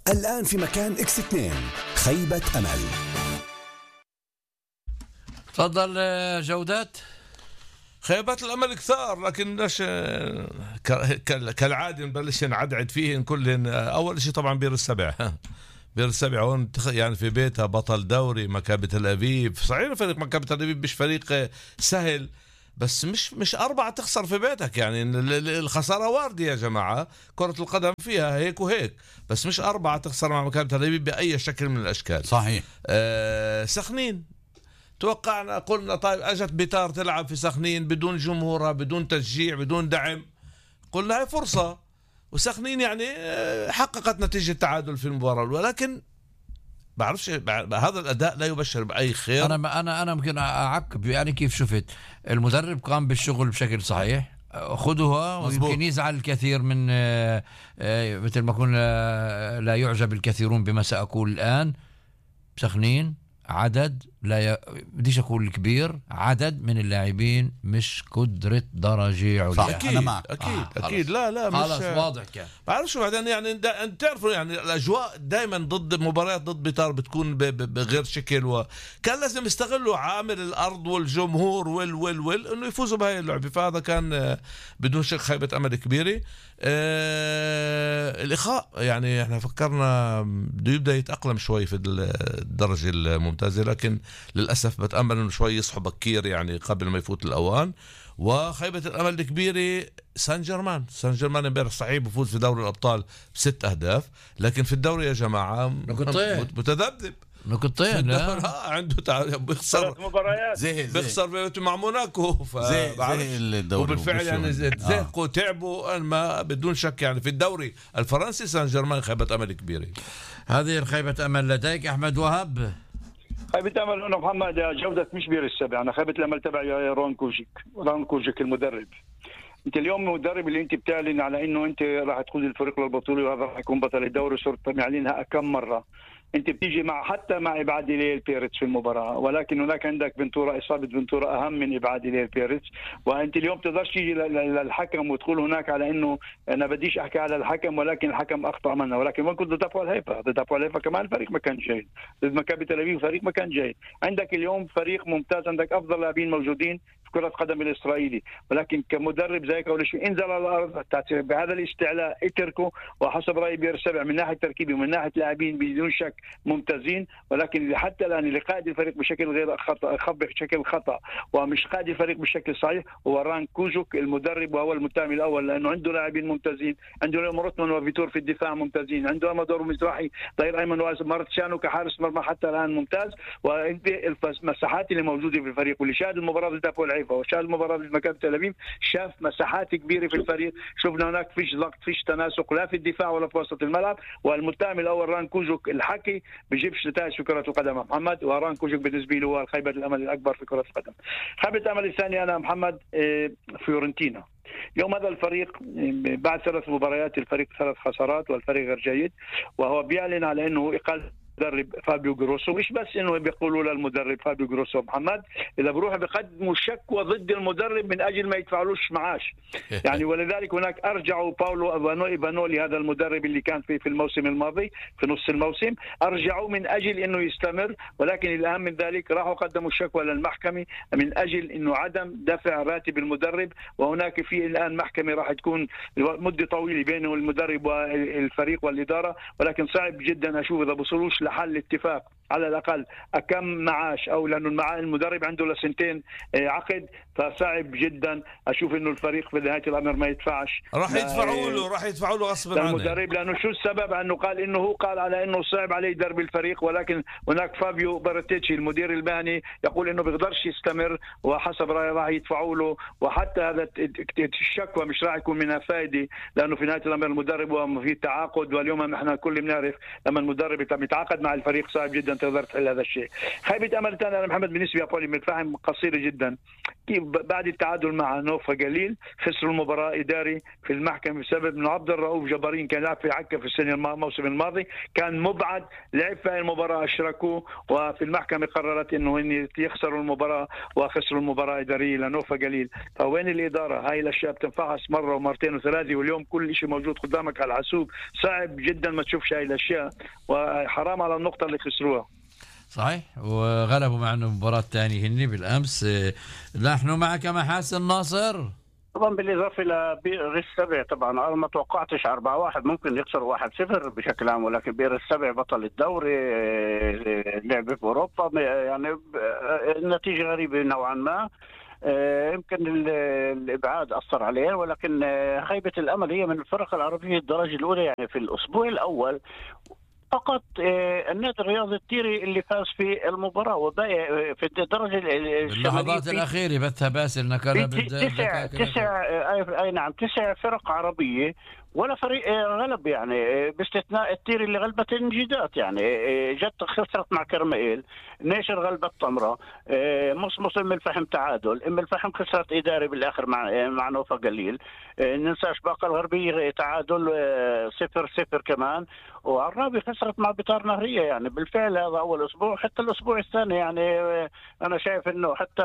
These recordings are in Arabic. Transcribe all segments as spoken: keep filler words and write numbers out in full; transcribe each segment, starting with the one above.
الآن في مكان إكس اثنين خيبة أمل. تفضل جودات. خيبة الأمل كثار، لكن ليش كالعادة نبلش نعدعد فيهن كلهن. أول شيء طبعا بير السبع بير السبع هون يعني في بيتها بطل دوري مكابي تل أبيب. صحيح فريق مكابي تل أبيب مش فريق سهل، بس مش مش أربعة تخسر في بيتك، يعني الخسارة واردة يا جماعة، كرة القدم فيها هيك وهيك، بس مش أربعة تخسر مع مكابي تل أبيب بأي شكل من الأشكال. صحيح. آه سخنين توقعنا قلنا طيب أجت بيتار تلعب في سخنين بدون جمهورها بدون تشجيع بدون دعم، قلنا هاي فرصة، وسخنين يعني حققت نتيجة تعادل في المباراة، ولكن بعرفش هذا الأداء لا يبشر بأي خير. أنا أنا أنا ممكن أعقب، يعني كيف شفت المدرب قام بالشغل بشكل صحيح، خذوها، ويمكن يزعل الكثير من مثل ما كنا لا يعجب الكثيرون بما سأقول الآن. سخنين عدد لا ي... بديش أقول كبير، عدد من اللاعبين مش قدرة درجة عليا. أكيد أنا معك. أكيد آه أكيد لا لا خلاص مش واضح كان. بعرف شو بعدين يعني أنت تعرفوا يعني الأجواء دائما ضد مباريات ضد بيتار بتكون ب... ب... بغير شكل، وكان لازم يستغلوا عامل الأرض والجمهور وال وال وال إنه يفوزوا بهاي اللعبة، فهذا كان بدون شك خيبة أمل كبيرة. آه... الإخاء يعني إحنا فكرنا بده يبدأ يتأقلم شوي في الدرجة الممتازة، لكن للأسف بتأمل إنه شوي يصحوا بكير يعني قبل ما يفوت الأوان. وخيبة الأمل الكبيرة سان جيرمان سان جيرمان امبارح صحيح بفوز في دوري الأبطال بست أهداف، لكن في الدوري يا جماعة متذبذب نقطتين. لا عنده تعال بيخسر مباريات زي بيخسر مع موناكو، زي وبالفعل يعني زهقوا تعبوا ما بدون شك. يعني في الدوري الفرنسي سان جيرمان خيبة أمل كبيرة. هذه الخيبة أمل لديك أحمد وهب. خيبة أمل أنا محمد جودة مش بير السبع، أنا خيبة الأمل تبع يا رون كوجيك رون كوجيك المدرب. أنت اليوم المدرب اللي أنت بتعلن على إنه أنت راح تقود الفريق للبطولة وهذا راح يكون بطل الدوري، صرت معلنها كم مرة. انت بتيجي مع حتى مع ابعاد ليل بيرتس في المباراه، ولكن هناك عندك فنتورا، اصابه فنتورا اهم من ابعاد ليل بيرتس، وانت اليوم تقدرش تيجي للحكم وتقول هناك على انه انا بديش احكي على الحكم ولكن الحكم اخطا منا، ولكن ما كنت ضد ابو الهيفا، ضد ابو الهيفا كمان الفريق ما كان جيد، ضد مكابي تل ابيب فريق ما كان جيد. عندك اليوم فريق ممتاز، عندك افضل لاعبين موجودين في كرة قدم الإسرائيلي، ولكن كمدرب زيك أول شيء انزل على الأرض بهذا الاستعلاء اتركه. وحسب رأيي بير سبع من ناحية تركيبي ومن ناحية لاعبين بدون شك ممتازين، ولكن حتى الآن اللي قائد الفريق بشكل غير خطأ خطأ بشكل خطأ ومش قائد الفريق بشكل صحيح هو ران كوجوك المدرب، وهو المتهم الأول لأنه عنده لاعبين ممتازين، عنده روتمان وفيتور في الدفاع ممتازين، عنده أمادور مزراحي ظهير أيمن ومارتشانو كحارس مرمى حتى الآن ممتاز. وأنت المساحات اللي موجودة في الفريق، واللي شاهد المباراة ضد أبو الهيفا وشاهد المباراة ضد مكابي تل أبيب شاف مساحات كبيرة في الفريق، شفنا هناك فيش ضغط فيش تناسق لا في الدفاع ولا في وسط الملعب. والمتهم الأول ران كوجوك الحكي بيجيبش نتائج في كرة القدم محمد، وران كوجوك بالنسبة له هو خيبة الأمل الأكبر في كرة القدم. خيبة الأمل الثانية أنا محمد فيورنتينا. يوم هذا الفريق بعد ثلاث مباريات الفريق ثلاث خسارات والفريق غير جيد، وهو بيعلن على أنه إقالة المدرب فابيو جروسو. مش بس انه بيقولوا للمدرب فابيو جروسو محمد، اذا بروحوا بيقدموا شكوى ضد المدرب من اجل ما يدفعلوش معاش يعني. ولذلك هناك ارجعوا باولو ايفانولي هذا المدرب اللي كان في في الموسم الماضي في نص الموسم، ارجعوا من اجل انه يستمر، ولكن الاهم من ذلك راحوا قدموا شكوى للمحكمه من اجل انه عدم دفع راتب المدرب. وهناك في الان محكمه راح تكون مده طويله بينه المدرب والفريق والاداره، ولكن صعب جدا اشوف اذا بوصلوش حل اتفاق على الأقل كم معاش، أو لأنه المدرب عنده لسنتين عقد، فصعب جدا أشوف إنه الفريق في نهاية الأمر ما يدفعش. راح يدفعوا له راح يدفعوا له غصب عنه المدرب، لأنه شو السبب؟ أنه قال إنه هو قال على إنه صعب عليه درب الفريق، ولكن هناك فابيو بارتيتشي المدير المهني يقول إنه بيقدرش يستمر، وحسب رأيي راح يدفعوا له. وحتى هذا الشكوى مش راح يكون منها فائدة، لأنه في نهاية الأمر المدرب هو في تعاقد، واليوم نحن كل بنعرف لما المدرب يتعاقد العقد مع الفريق صعب جدا تقدر تحل هذا الشيء. خيبة أمل ثانية أنا محمد بالنسبة لبولي من الفهم قصيرة جدا. كيف بعد التعادل مع نوفا جليل خسروا المباراة إداري في المحكمة بسبب إنه عبد الرؤوف جبارين كان لاعب في عكا في السنة الموسم الماضي كان مبعد لعب في المباراة أشركوا وفي المحكمة قررت إنه إن يخسروا المباراة وخسروا المباراة إدارية لنوفا جليل. فوين الإدارة؟ هاي الأشياء بتنفحص مرة ومرتين وثلاثة واليوم كل شيء موجود قدامك على الحاسوب. صعب جدا ما تشوفش هاي الأشياء وحرام على النقطة اللي خسروها. صحيح وغلبوا مع انه مباراة ثانية هني بالامس. نحن معك محاسن ناصر. طبعا بالاضافه لبئر السبع طبعا انا ما توقعتش أربعة واحد ممكن يخسر واحد صفر بشكل عام ولكن بئر السبع بطل الدوري لعب في اوروبا يعني النتيجه غريبه نوعا ما. يمكن الابعاد اثر عليه ولكن خيبه الامل هي من الفرق العربيه الدرجه الاولى يعني في الاسبوع الاول فقط النادي الرياضي التيري اللي فاز في المباراة وباقي في الدرجة اللحظات الأخيرة بثها باسل نكرة تسع تسع أي نعم تسع فرق عربية ولا فريق غلب يعني باستثناء التيري اللي غلبت الانجيدات يعني جت خسرت مع كرمائيل ناشر غلبت طمرة مصمص ام الفحم تعادل ام الفحم خسرت إداري بالآخر مع مع نوفا جليل ننساش باقة الغربية تعادل صفر صفر كمان والرابي خسرت مع بطار نهرية يعني بالفعل هذا أول أسبوع حتى الأسبوع الثاني يعني أنا شايف إنه حتى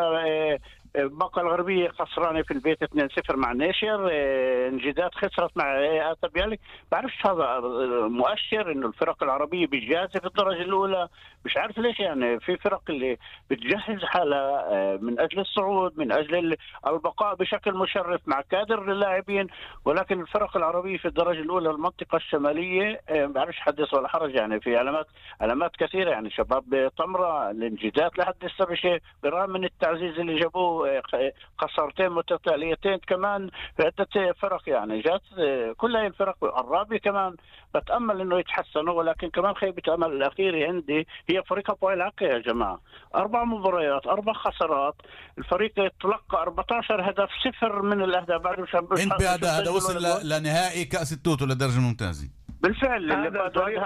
باقة الغربية خسرانة في البيت اثنين صفر مع ناشر انجيدات خسرت مع آتابيالي. بعرفش هذا مؤشر إنه الفرق العربية بتجهز في الدرجة الأولى مش عارف ليش يعني في فرق اللي بتجهز حالها من أجل الصعود من أجل البقاء بشكل مشرف مع كادر اللاعبين ولكن الفرق العربية في الدرجة الأولى المنطقة الشمالية بعرفش حدث ولا حرج يعني في علامات علامات كثيرة يعني شباب طمرة الانجيدات لحد لسه بشيء بالرغم من التعزيز اللي جابوه خسارتين متتاليتين كمان في عدة فرق يعني جات كل هاي الفرق الرابية كمان بتأمل إنه يتحسنوا ولكن كمان خيبة أمل الأخيرة عندي هي فريق أبو العكا يا جماعة أربع مباريات أربع خسارات الفريق تلقى أربعة عشر هدف صفر من الأهداف بعد مش انت هذا هذا وصل لنهائي كأس التوتو للدرجة الممتازة بالفعل هذا الفريق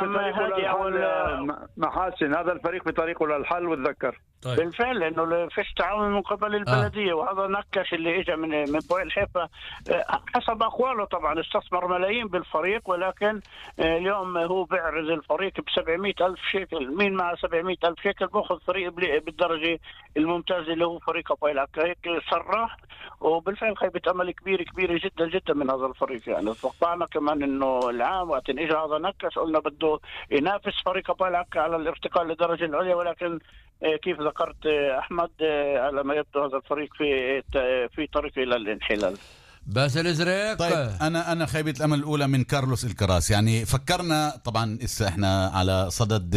محاسن هذا الفريق بطريقه للحل وتذكر طيب. بالفعل لانه فيش تعاون من قبل البلديه آه. وهذا نكش اللي اجى من من بويل حيفا حسب اقواله طبعا استثمر ملايين بالفريق ولكن اليوم هو بيعرض الفريق ب سبعمئة ألف شيكل مين مع سبعمئة ألف شيكل باخذ فريق بالدرجه الممتازه اللي هو فريق بويل هيك صرح وبالفعل خيبه امل كبيره كبيره جدا جدا من هذا الفريق يعني توقعنا كمان انه العام وقت اجى هذا نكش قلنا بده ينافس فريق بويل على الارتقاء للدرجه العليا ولكن كيف ذكرت أحمد على ما يبدو هذا الفريق في في طريقه إلى الانحلال. باسل إزريق. طيب أنا أنا خيبة الأمل الأولى من كارلوس الكراس يعني فكرنا طبعا إسا إحنا على صدد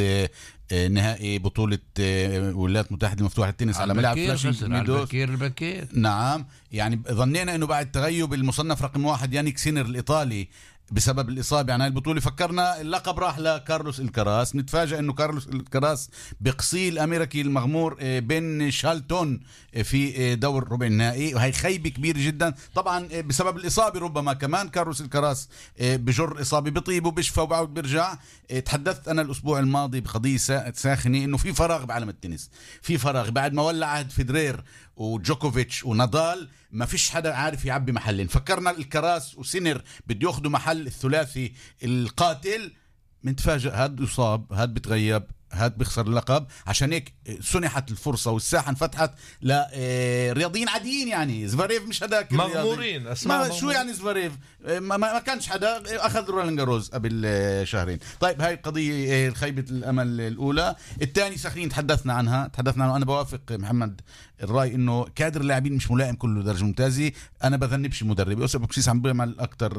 نهائي بطولة الولايات المتحدة المفتوحة التنس على ملعب فلاشينغ ميدوز البكير نعم يعني ظنينا إنه بعد تغيب المصنف رقم واحد يانيك سينر الإيطالي بسبب الإصابة عن هاي البطولة فكرنا اللقب راح لكارلوس الكراس نتفاجأ إنه كارلوس الكراس بقصي الأمريكي المغمور بين شالتون في دور ربع النهائي وهي خيبة كبيرة جدا طبعا بسبب الإصابة ربما كمان كارلوس الكراس بجر إصابة بطيب وبشفى وبعود بيرجع. تحدثت أنا الأسبوع الماضي بقضية ساخنة إنه في فراغ بعالم التنس في فراغ بعد ما ولع عهد فيدرير وجوكوفيتش ونادال ما فيش حدا عارف يعبي محلين. فكرنا الكراس وسينر بده ياخذوا محل الثلاثي القاتل منتفاجئ هاد يصاب هاد بتغيب هاد بيخسر اللقب عشان هيك سنحت الفرصة والساحة انفتحت لرياضيين عاديين يعني زفاريف مش هداك مغمورين ما شو يعني زفاريف ما, ما كانش حدا أخذ رولان جاروز قبل شهرين. طيب هاي القضية خيبة الأمل الأولى. الثاني سخنين تحدثنا عنها تحدثنا عنه أنا بوافق محمد الرأي إنه كادر اللاعبين مش ملائم كله درجة ممتازة. أنا بذنبش المدرب يوسف بوكسيس عم بيعمل أكتر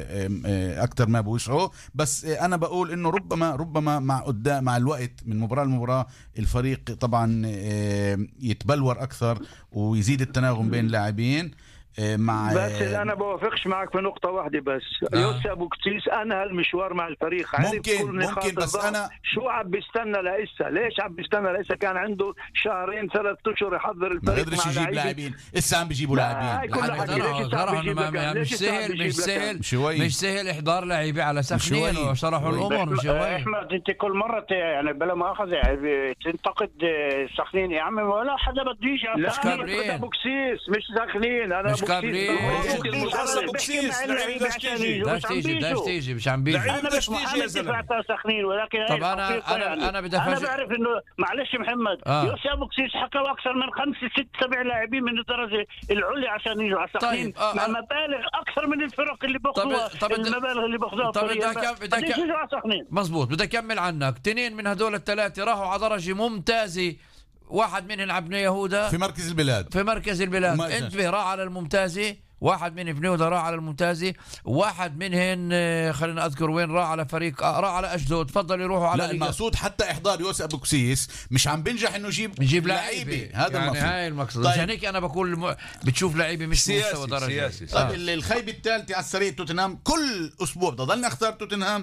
أكتر ما بوسعه بس أنا بقول إنه ربما ربما مع قدام مع الوقت من مباراة لمباراة الفريق طبعا يتبلور أكثر ويزيد التناغم بين اللاعبين. مع بس انا بوافقش معك في نقطه واحده بس. آه. يوسف ابو كسيس انهى المشوار مع الفريق، ممكن ممكن بس انا شو عم بيستنى لسه؟ ليش عم بيستنى لسه؟ كان عنده شهرين ثلاث اشهر يحضر الفريق، ما قدرش يجيب لاعبين، لسه عم بيجيبوا لاعبين. مش سهل مش سهل مش سهل احضار لاعبين على سخنين وشرحوا الامور. مش هواي احمد انت كل مره يعني بلا مؤاخذه يعني تنتقد سخنين يا عمي، ولا حدا بده يجي على مش كابرين ابو كسيس مش سخنين. انا مش كابرين ابو كسيس داش تيجي داش تيجي داش تيجي مش عم بيجي. انا مش محمد دفعت سخنين، ولكن طب انا انا يعني. انا بدي انا بعرف انه معلش محمد آه. يوسف ابو كسيس حكوا اكثر من خمسة ست سبع لاعبين من الدرجه العليا عشان يجوا على سخنين. طيب. آه. مع مبالغ اكثر من الفرق اللي باخذوها. طب المبالغ اللي باخذوها طب بدك يجوا على سخنين. مزبوط. بدي اكمل عنك. اثنين من هدول الثلاثه راحوا على درجه ممتازه، واحد منهم ابن يهودا في مركز البلاد في مركز البلاد انتبه راح على الممتازه، واحد من ابن يهودا راح على الممتازه، واحد منهن خلينا اذكر وين راح على فريق آه راح على اشدود. تفضل يروحوا على لا المقصود حتى احضار يوسف ابو كسيس مش عم بنجح انه يجيب يجيب لعيبه، هذا يعني المقصود. هاي المقصود. طيب. عشان هيك انا بقول الم... بتشوف لعيبه مش سياسي مستوى درجه سياسي. طيب آه. الخيبه الثالثه على السريع توتنهام، كل اسبوع بضلني اختار توتنهام